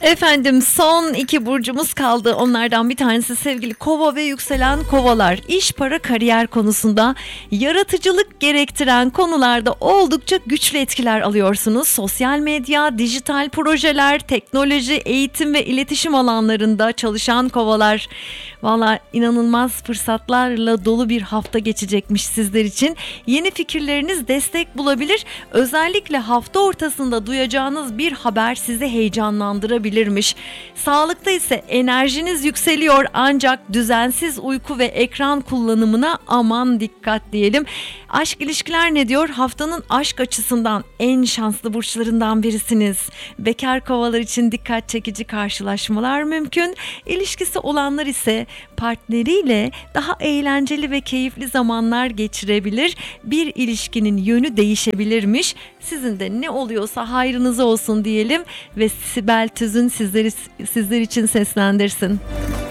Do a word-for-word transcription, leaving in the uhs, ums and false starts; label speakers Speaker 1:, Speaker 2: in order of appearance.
Speaker 1: Efendim, son iki burcumuz kaldı. Onlardan bir tanesi sevgili Kova ve yükselen Kovalar. İş, para, kariyer konusunda yaratıcılık gerektiren konularda oldukça güçlü etkiler alıyorsunuz. Sosyal medya, dijital projeler, teknoloji, eğitim ve iletişim alanlarında çalışan Kovalar. Valla inanılmaz fırsatlarla dolu bir hafta geçecekmiş sizler için. Yeni fikirleriniz destek bulabilir. Özellikle hafta ortasında duyacağınız bir haber sizi heyecanlandırabilirmiş. Sağlıkta ise enerjiniz yükseliyor, ancak düzensiz uyku ve ekran kullanımına aman dikkat diyelim. Aşk, ilişkiler ne diyor? Haftanın aşk açısından en şanslı burçlarından birisiniz. Bekar Kovalar için dikkat çekici karşılaşmalar mümkün. İlişkisi olanlar ise partneriyle daha eğlenceli ve keyifli zamanlar geçirebilir. Bir ilişkinin yönü değişebilirmiş. Sizin de ne oluyorsa hayrınıza olsun diyelim ve Sibel Tüzün sizleri sizler için seslendirsin.